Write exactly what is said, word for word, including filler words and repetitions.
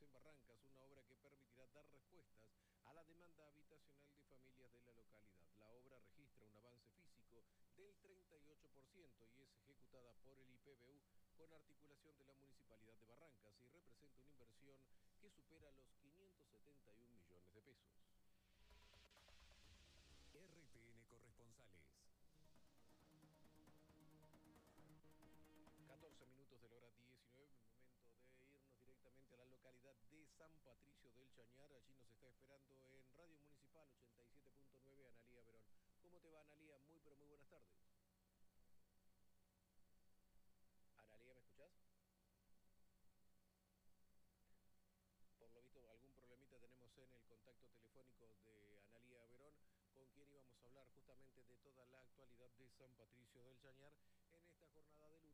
en Barrancas, una obra que permitirá dar respuestas a la demanda habitacional de familias de la localidad. La obra registra un avance físico del treinta y ocho por ciento y es ejecutada por el I P B U con articulación de la Municipalidad de Barrancas y representa una inversión que supera los quinientos setenta y un millones de pesos. R T N Corresponsales. catorce minutos de la hora diecinueve, momento de irnos directamente a la localidad de San Patricio del Chañar. Allí nos está esperando en Radio Municipal ochenta y siete punto nueve Analía Verón. ¿Cómo te va, Analía? Muy, pero muy buenas tardes. Analía, ¿me escuchás? Por lo visto, algún problemita tenemos en el contacto telefónico de Analía Verón, con quien íbamos a hablar justamente de toda la actualidad de San Patricio del Chañar en esta jornada de lunes.